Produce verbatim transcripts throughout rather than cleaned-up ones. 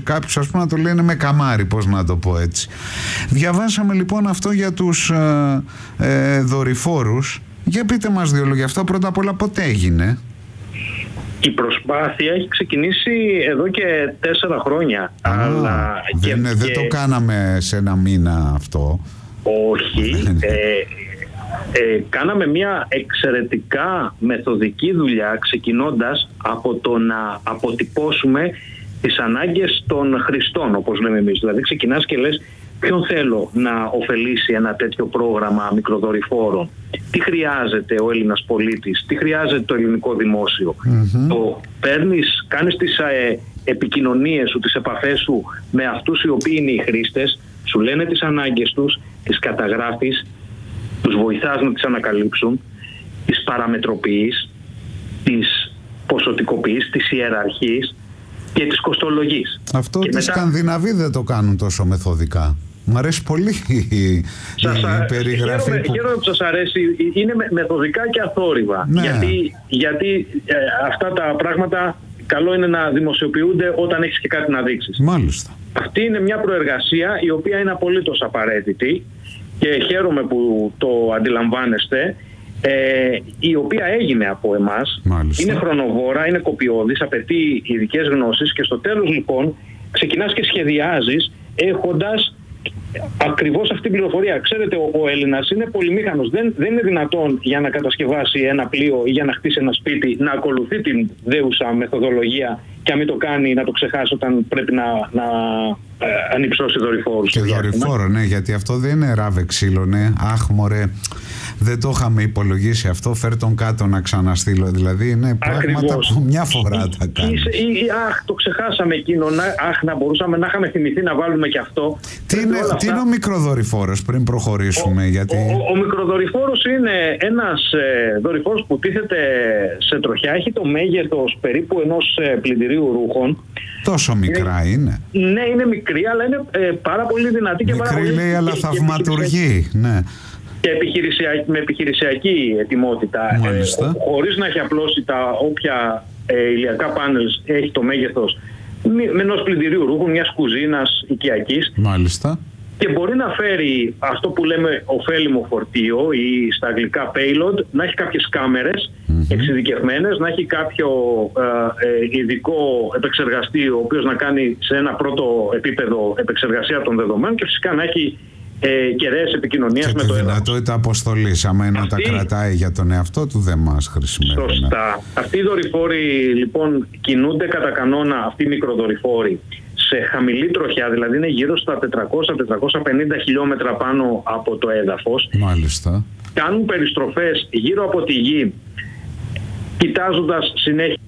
κάποιος ας πούμε να το λένε με καμάρι, πώς να το πω έτσι. Διαβάσαμε λοιπόν αυτό για τους ε, ε, δορυφόρους. Για πείτε μας δύο λόγια αυτό. Πρώτα απ' όλα, πότε έγινε? Η προσπάθεια έχει ξεκινήσει εδώ και τέσσερα χρόνια. Α, αλλά δεν, και, δεν και... το κάναμε σε ένα μήνα αυτό. Όχι. ε, ε, κάναμε μια εξαιρετικά μεθοδική δουλειά, ξεκινώντας από το να αποτυπώσουμε τις ανάγκες των χρηστών, όπως λέμε εμείς. Δηλαδή ξεκινάς και λες ποιον θέλω να ωφελήσει ένα τέτοιο πρόγραμμα μικροδορυφόρων, τι χρειάζεται ο Έλληνας πολίτης, τι χρειάζεται το ελληνικό δημόσιο. Mm-hmm. Το παίρνεις, κάνεις τις ε, επικοινωνίες σου, τις επαφές σου με αυτούς οι οποίοι είναι οι χρήστες, σου λένε τις ανάγκες τους, τις καταγράφεις, τους βοηθάς να τις ανακαλύψουν, τις παραμετροποιείς, τις ποσοτικοποιείς, τις ιεραρχείς και τις κοστολογείς. Αυτό και ότι οι μετά... Σκανδιναβοί δεν το κάνουν τόσο μεθοδικά. Μ' αρέσει πολύ η, σας, η περιγραφή. Χαίρομαι, που... χαίρομαι που σας αρέσει. Είναι μεθοδικά και αθόρυβα. Ναι. Γιατί, γιατί ε, αυτά τα πράγματα καλό είναι να δημοσιοποιούνται όταν έχεις και κάτι να δείξεις. Μάλιστα. Αυτή είναι μια προεργασία η οποία είναι απολύτως απαραίτητη και χαίρομαι που το αντιλαμβάνεστε, ε, η οποία έγινε από εμάς. Μάλιστα. Είναι χρονοβόρα, είναι κοπιώδης, απαιτεί ειδικές γνώσεις και στο τέλος λοιπόν ξεκινάς και σχεδιάζεις έχοντας ακριβώς αυτή την πληροφορία. Ξέρετε, ο, ο Έλληνας είναι πολυμήχανος. Δεν, δεν είναι δυνατόν για να κατασκευάσει ένα πλοίο ή για να χτίσει ένα σπίτι να ακολουθεί την δέουσα μεθοδολογία και αν μην το κάνει να το ξεχάσει όταν πρέπει να, να ε, ανυψώσει δορυφόρους. Και δορυφόρο, ναι, γιατί αυτό δεν είναι ράβε ξύλο, ναι. Αχ, μωρέ, δεν το είχαμε υπολογίσει αυτό, φέρ τον κάτω να ξαναστείλω. Δηλαδή είναι πράγματα που μια φορά ή, τα κάνεις. Ή, ή, ή, αχ, το ξεχάσαμε εκείνο, να, αχ, να μπορούσαμε να είχαμε θυμηθεί να βάλουμε και αυτό. Τι είναι, τι είναι ο μικροδορυφόρος πριν προχωρήσουμε? Ο, γιατί... ο, ο, ο μικροδορυφόρος είναι ένας ε, δορυφόρος που τίθεται σε τροχιά, έχει το μέγεθος περίπου ενός ε, πλυντηρίου ρούχων. Τόσο μικρά είναι? είναι. Ναι, είναι μικρή, αλλά είναι ε, πάρα πολύ δυνατή. Μικρή και πάρα πολύ λέει, αλλά θαυματουργή, ναι. Και επιχειρησιακή, με επιχειρησιακή ετοιμότητα, ε, χωρίς να έχει απλώσει τα όποια ε, ηλιακά πάνελ έχει το μέγεθος με ενός πλυντηρίου ρούχου, μιας κουζίνας οικιακής. Μάλιστα. Και μπορεί να φέρει αυτό που λέμε ωφέλιμο φορτίο ή στα αγγλικά payload, να έχει κάποιες κάμερες mm-hmm. εξειδικευμένες, να έχει κάποιο ε, ειδικό επεξεργαστή ο οποίος να κάνει σε ένα πρώτο επίπεδο επεξεργασία των δεδομένων και φυσικά να έχει ε, κεραίες επικοινωνίας με το έδαφος. Και τη δυνατότητα αποστολής, άμα να τα κρατάει για τον εαυτό του δεν μας χρησιμεύει. Σωστά. Αυτοί οι δορυφόροι λοιπόν κινούνται κατά κανόνα, αυτοί οι μικροδορυφόροι, σε χαμηλή τροχιά, δηλαδή είναι γύρω στα τετρακόσια με τετρακόσια πενήντα χιλιόμετρα πάνω από το έδαφος. Μάλιστα. Κάνουν περιστροφές γύρω από τη γη, κοιτάζοντας συνέχεια,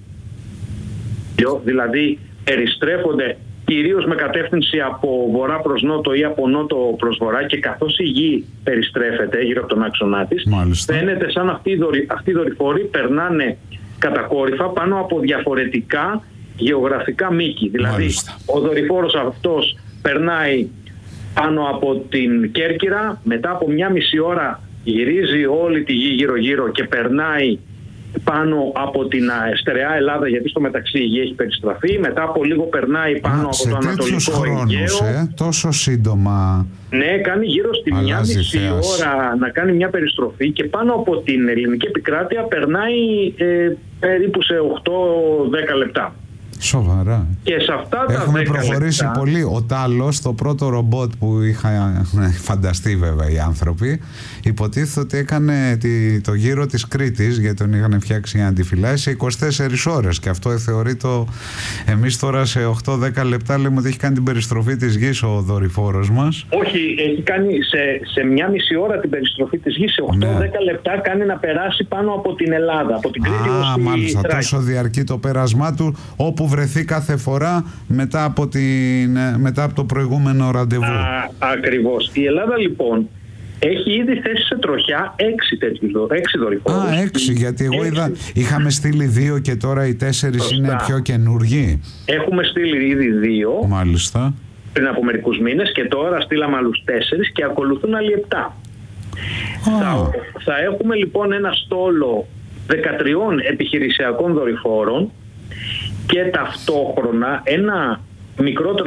δηλαδή περιστρέφονται κυρίως με κατεύθυνση από βορρά προς νότο ή από νότο προς βορρά και καθώς η γη περιστρέφεται γύρω από τον άξονά της, Μάλιστα. φαίνεται σαν αυτοί οι, δορυ... αυτοί οι δορυφόροι περνάνε κατακόρυφα πάνω από διαφορετικά γεωγραφικά μήκη. Δηλαδή Μάλιστα. ο δορυφόρος αυτός περνάει πάνω από την Κέρκυρα, μετά από μια μισή ώρα γυρίζει όλη τη γη γύρω γύρω και περνάει πάνω από την στερεά Ελλάδα, γιατί στο μεταξύ η γη έχει περιστραφεί, μετά από λίγο περνάει πάνω Α, από το Ανατολικό Αιγαίο. Ε, τόσο σύντομα. Ναι, κάνει γύρω στη μια μισή ώρα να κάνει μια περιστροφή και πάνω από την ελληνική επικράτεια περνάει ε, περίπου σε οκτώ με δέκα λεπτά. Σοβαρά. Και σε αυτά τα έχουμε προχωρήσει λεπτά... πολύ. Ο Τάλος, το πρώτο ρομπότ που είχα φανταστεί βέβαια οι άνθρωποι, υποτίθεται ότι έκανε τη, το γύρο της Κρήτης, γιατί τον είχαν φτιάξει για να τη φυλάει, σε είκοσι τέσσερις ώρες. Και αυτό θεωρεί το... Εμείς τώρα σε οκτώ με δέκα λεπτά λέμε ότι έχει κάνει την περιστροφή της γης ο δορυφόρος μας. Όχι, έχει κάνει σε, σε μια μισή ώρα την περιστροφή της γης, σε οκτώ με δέκα ναι. λεπτά κάνει να περάσει πάνω από την Ελλάδα, από την Κρήτη ως τη μάλιστα, Θράκη. Τόσο διαρκεί το πέρασμά του, όπου βρεθεί κάθε φορά μετά από, την, μετά από το προηγούμενο ραντεβού. Α, ακριβώς. Η Ελλάδα λοιπόν έχει ήδη θέσει σε τροχιά έξι τέτοιους έξι δορυφόρους. Α, έξι, γιατί εγώ έξι. είδα είχαμε στείλει δύο και τώρα οι τέσσερις Σωστά. είναι πιο καινούργοι. Έχουμε στείλει ήδη δύο. Μάλιστα. Πριν από μερικούς μήνες και τώρα στείλαμε άλλους τέσσερις και ακολουθούν άλλοι επτά. Θα, θα έχουμε λοιπόν ένα στόλο δεκατριών επιχειρησιακών δορυφόρων και ταυτόχρονα ένα μικρότερο